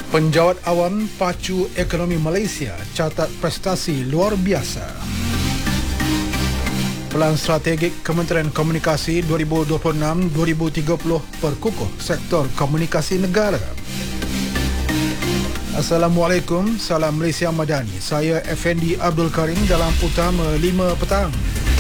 Penjawat awam pacu ekonomi Malaysia catat prestasi luar biasa. Pelan strategik Kementerian Komunikasi 2026-2030 perkukuh sektor komunikasi negara. Assalamualaikum, salam Malaysia Madani. Saya Effendi Abdul Karim dalam Utama 5 petang.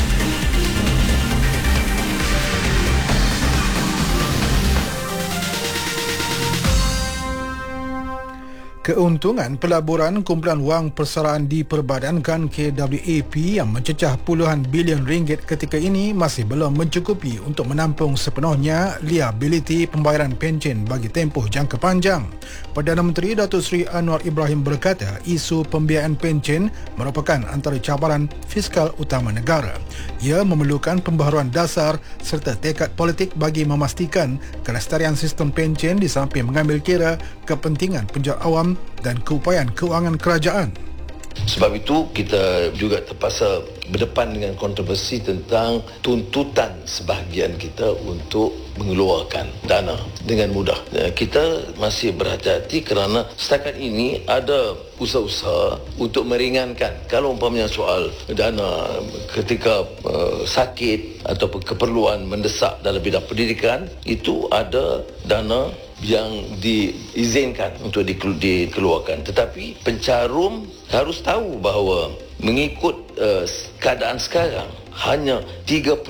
Keuntungan pelaburan kumpulan wang persaraan diperbadankan KWAP yang mencecah puluhan bilion ringgit ketika ini masih belum mencukupi untuk menampung sepenuhnya liabiliti pembayaran pencen bagi tempoh jangka panjang. Perdana Menteri Datuk Seri Anwar Ibrahim berkata isu pembiayaan pencen merupakan antara cabaran fiskal utama negara. Ia memerlukan pembaharuan dasar serta tekad politik bagi memastikan kelestarian sistem pencen di samping mengambil kira kepentingan penjawat awam dan keupayaan keuangan kerajaan. Sebab itu kita juga terpaksa berdepan dengan kontroversi tentang tuntutan sebahagian kita untuk mengeluarkan dana dengan mudah. Kita masih berhati-hati kerana setakat ini ada usaha-usaha untuk meringankan. Kalau umpamanya soal dana ketika sakit atau keperluan mendesak dalam bidang pendidikan, itu ada dana yang diizinkan untuk dikeluarkan. Tetapi pencarum harus tahu bahawa mengikut keadaan sekarang, hanya 38%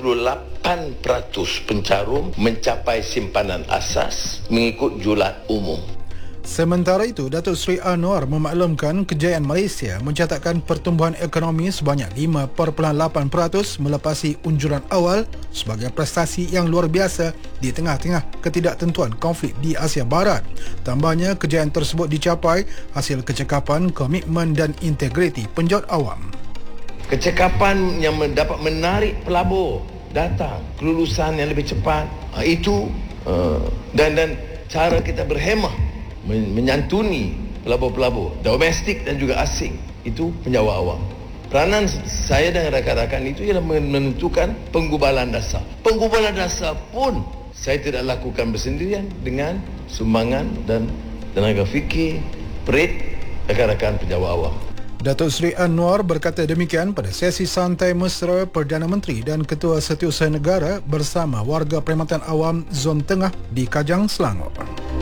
pencarum mencapai simpanan asas mengikut julat umum. Sementara itu, Datuk Seri Anwar memaklumkan kejayaan Malaysia mencatatkan pertumbuhan ekonomi sebanyak 5.8% melepasi unjuran awal sebagai prestasi yang luar biasa di tengah-tengah ketidaktentuan konflik di Asia Barat. Tambahnya, kejayaan tersebut dicapai hasil kecekapan, komitmen dan integriti penjawat awam. Kecekapan yang dapat menarik pelabur datang, kelulusan yang lebih cepat, itu dan cara kita berhemah menyantuni pelabur-pelabur domestik dan juga asing, itu penjawat awam. Peranan saya dan rakan-rakan itu ialah menentukan penggubalan dasar. Penggubalan dasar pun saya tidak lakukan bersendirian, dengan sumbangan dan tenaga fikir, perit rakan-rakan penjawat awam. Datuk Seri Anwar berkata demikian pada sesi santai mesra Perdana Menteri dan Ketua Setiausaha Negara bersama warga Perkhidmatan Awam Zon Tengah di Kajang, Selangor.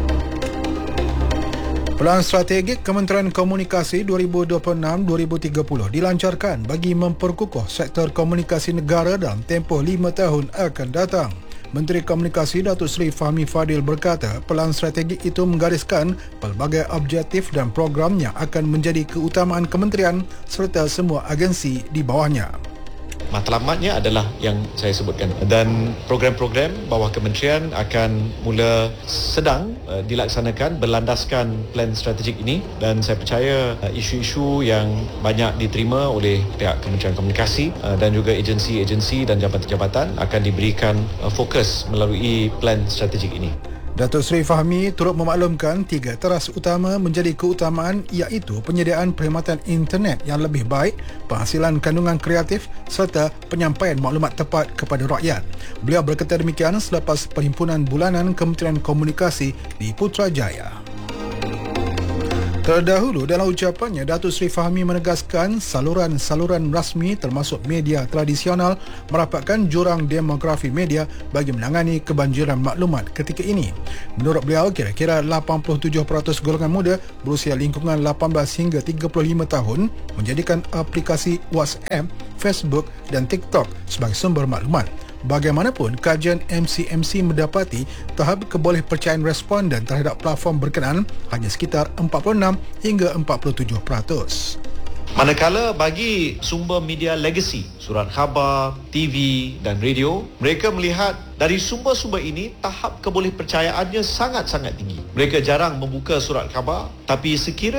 Pelan strategik Kementerian Komunikasi 2026-2030 dilancarkan bagi memperkukuh sektor komunikasi negara dalam tempoh 5 tahun akan datang. Menteri Komunikasi Datuk Seri Fahmi Fadil berkata pelan strategik itu menggariskan pelbagai objektif dan program yang akan menjadi keutamaan kementerian serta semua agensi di bawahnya. Matlamatnya adalah yang saya sebutkan, dan program-program bawah kementerian akan mula sedang dilaksanakan berlandaskan plan strategik ini, dan saya percaya isu-isu yang banyak diterima oleh pihak Kementerian Komunikasi dan juga agensi-agensi dan jabatan-jabatan akan diberikan fokus melalui plan strategik ini. Datuk Seri Fahmi turut memaklumkan 3 teras utama menjadi keutamaan, iaitu penyediaan perkhidmatan internet yang lebih baik, penghasilan kandungan kreatif serta penyampaian maklumat tepat kepada rakyat. Beliau berkata demikian selepas perhimpunan bulanan Kementerian Komunikasi di Putrajaya. Terdahulu dalam ucapannya, Datuk Seri Fahmi menegaskan saluran-saluran rasmi termasuk media tradisional merapatkan jurang demografi media bagi menangani kebanjiran maklumat ketika ini. Menurut beliau, kira-kira 87% golongan muda berusia lingkungan 18 hingga 35 tahun menjadikan aplikasi WhatsApp, Facebook dan TikTok sebagai sumber maklumat. Bagaimanapun, kajian MCMC mendapati tahap kebolehpercayaan responden terhadap platform berkenaan hanya sekitar 46 hingga 47%. Manakala bagi sumber media legacy, surat khabar, TV dan radio, mereka melihat dari sumber-sumber ini tahap kebolehpercayaannya sangat-sangat tinggi. Mereka jarang membuka surat khabar, tapi sekiranya